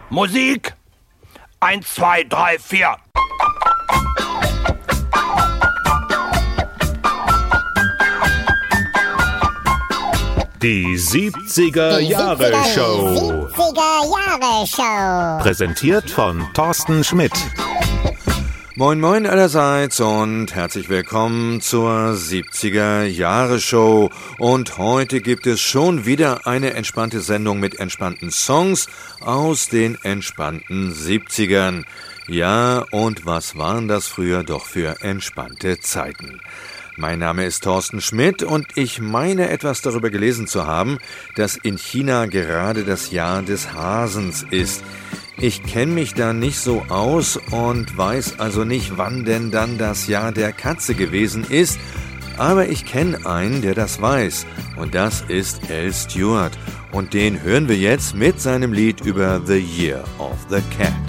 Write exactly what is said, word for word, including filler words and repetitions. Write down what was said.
Musik! Eins, zwei, drei, vier. Die siebziger-Jahre-Show. siebziger-Jahre-Show. Präsentiert von Thorsten Schmidt. Moin moin allerseits und herzlich willkommen zur siebziger-Jahre-Show. Und heute gibt es schon wieder eine entspannte Sendung mit entspannten Songs aus den entspannten siebzigern. Ja, und was waren das früher doch für entspannte Zeiten? Mein Name ist Thorsten Schmidt und ich meine etwas darüber gelesen zu haben, dass in China gerade das Jahr des Hasens ist. Ich kenne mich da nicht so aus und weiß also nicht, wann denn dann das Jahr der Katze gewesen ist, aber ich kenne einen, der das weiß, und das ist Al Stewart. Und den hören wir jetzt mit seinem Lied über The Year of the Cat.